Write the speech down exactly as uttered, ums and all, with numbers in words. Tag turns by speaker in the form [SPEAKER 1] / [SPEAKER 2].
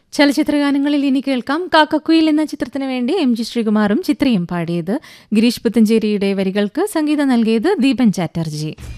[SPEAKER 1] ചലച്ചിത്രഗാനങ്ങളിൽ ഇനി കേൾക്കാം കാക്കക്കുയിൽ എന്ന ചിത്രത്തിന് വേണ്ടി എം ജി ശ്രീകുമാറും ചിത്രയും പാടിയത്. ഗിരീഷ് പുത്തഞ്ചേരിയുടെ വരികൾക്ക് സംഗീതം നൽകിയത് ദീപൻ ചാറ്റർജി.